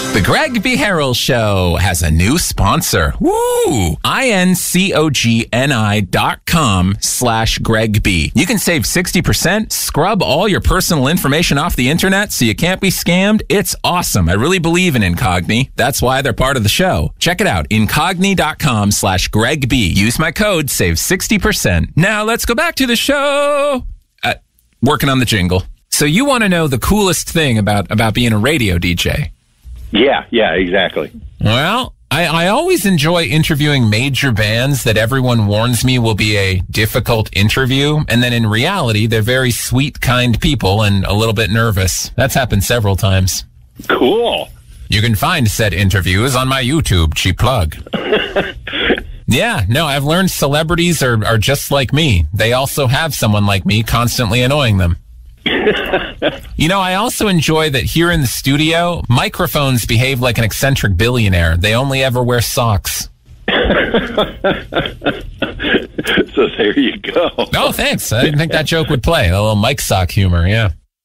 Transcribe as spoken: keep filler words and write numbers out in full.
The Greg B. Harrell Show has a new sponsor. Woo! I-N-C-O-G-N-I dot com slash Greg B. You can save sixty percent, scrub all your personal information off the internet so you can't be scammed. It's awesome. I really believe in Incogni. That's why they're part of the show. Check it out. Incogni dot com slash Greg B. Use my code, save sixty percent. Now let's go back to the show. Uh, working on the jingle. So you want to know the coolest thing about, about being a radio D J? Yeah, yeah, exactly. Well, I, I always enjoy interviewing major bands that everyone warns me will be a difficult interview. And then in reality, they're very sweet, kind people and a little bit nervous. That's happened several times. Cool. You can find said interviews on my YouTube, cheap plug. Yeah, no, I've learned celebrities are, are just like me. They also have someone like me constantly annoying them. You know, I also enjoy that here in the studio, microphones behave like an eccentric billionaire. They only ever wear socks. So there you go. Oh, thanks. I didn't think that joke would play. A little mic sock humor, yeah.